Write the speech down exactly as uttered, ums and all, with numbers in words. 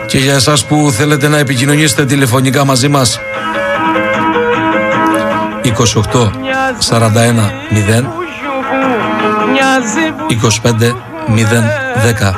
Και για εσάς που θέλετε να επικοινωνήσετε τηλεφωνικά μαζί μας, είκοσι οκτώ σαράντα ένα μηδέν είκοσι πέντε μηδέν δέκα.